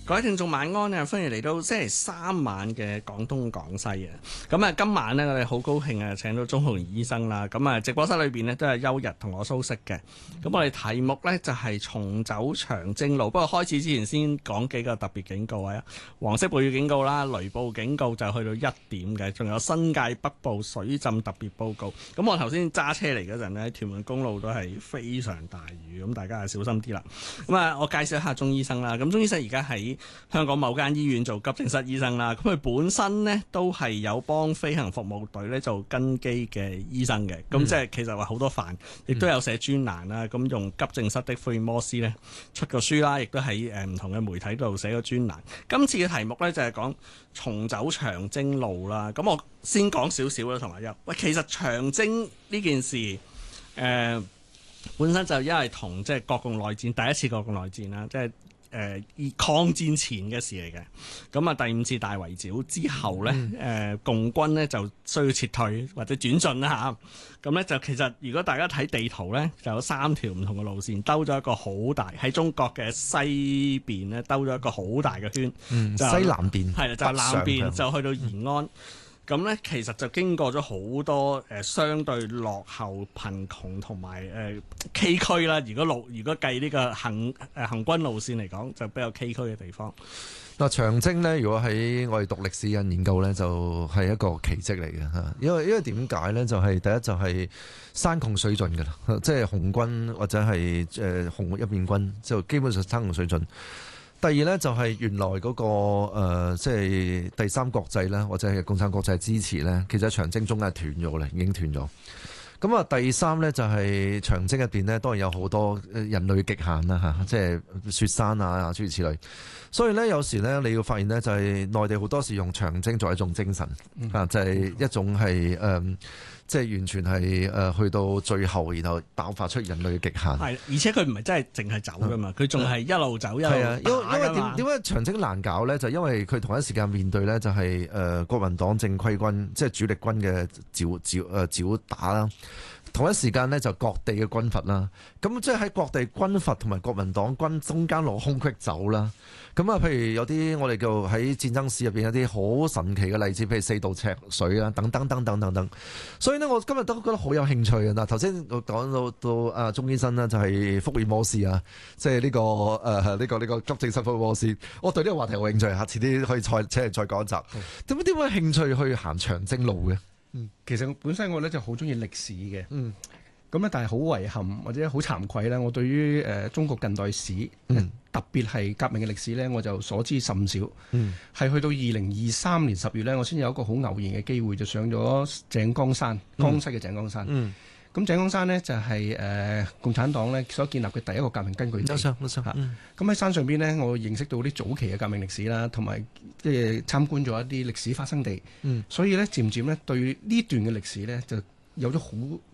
各位聽眾晚安啊！歡迎嚟到星期三晚嘅廣東廣西啊！咁啊，今晚呢，我哋好高興啊，請到鍾浩然醫生啦。咁啊，直播室裏邊呢，都係邱日同我蘇軾嘅。咁我哋題目呢，就係重走長征路。不過開始之前先講幾個特別警告啊！黃色暴雨警告啦，雷暴警告就去到1點嘅，仲有新界北部水浸特別報告。咁我頭先揸車嚟嗰陣呢，屯門公路都係非常大雨，咁大家係小心啲啦。咁啊，我介紹一下鍾醫生啦。咁鍾醫生而家喺香港某間醫院做急症室醫生啦，咁佢本身呢都係有幫飛行服務隊咧做跟機嘅醫生嘅，咁即係其實話好多範，亦都有寫專欄啦，咁用急症室的福爾摩斯咧出個書啦，亦都喺唔同嘅媒體度寫個專欄。今次嘅題目咧就係講重走長征路啦，咁我先講少少啦，同埋喂，其實長征呢件事本身就因為同即係國共內戰第一次國共內戰啦，即係抗戰前嘅事嚟嘅。咁啊，第5次大圍剿之後呢，共軍呢就需要撤退或者轉進啦嚇。咁呢就其實如果大家睇地圖呢，就有3條唔同嘅路線，兜咗一個好大喺中國嘅西邊呢，兜咗一個好大嘅圈。 西南邊係啦，就南邊就去到延安。咁咧，其實就經過咗好多相對落後、貧窮同埋崎嶇啦。如果計呢個行軍路線嚟講，就比較崎嶇嘅地方。 嗱，長征咧，如果喺我哋讀歷史嘅研究咧，就係一個奇蹟嚟嘅嚇。因為點解咧？就係第一就係山窮水盡㗎啦，即係紅軍或者係紅一面軍，就基本上山窮水盡。第二呢，就係原來嗰個即係第三國際啦，或者係共產國際支持呢，其實長征中間斷咗啦，已經斷咗。咁啊，第三呢，就係長征入邊呢，當然有好多人類極限啦嚇，即係雪山啊諸如此類。所以呢，有時呢，你要發現呢，就係內地好多時用長征作為一種精神啊，就係一種係即係完全係去到最後，然後爆發出人類嘅極限。 係，而且佢唔係真係淨係走噶嘛，佢仲係一路走一路打㗎嘛。 因為點解長征難搞咧？就因為佢同一時間面對咧，就係國民黨正規軍，即係主力軍嘅剿打啦。同一時間呢，就各地嘅軍閥啦，咁即係喺各地軍閥同埋國民黨軍中間攞空隙走啦。咁啊，譬如有啲我哋叫喺戰爭史入邊有啲好神奇嘅例子，譬如4道赤水啊，等等等等等等。所以呢，我今日都覺得好有興趣啊！嗱，頭先我講到阿鍾醫生呢，就係福爾摩斯啊，即係呢個急症室福爾摩斯。我對呢個話題好興趣，下次啲可以請嚟再講一集。點解興趣去行長征路嘅？ 其實本身我咧就好中意歷史嘅，咁咧但係好遺憾或者好慚愧咧，我對於中國近代史，特別係革命嘅歷史咧，我就所知甚少。係去到2023年10月咧，我先有一個好偶然嘅機會，就上咗井岡山，江西嘅井岡山。咁井岡山呢，就係共產黨咧所建立嘅第一個革命根據地。咁喺山上邊呢，我認識到啲早期嘅革命歷史啦，同埋即係參觀咗一啲歷史發生地。所以咧，漸漸咧對呢段嘅歷史咧就有咗好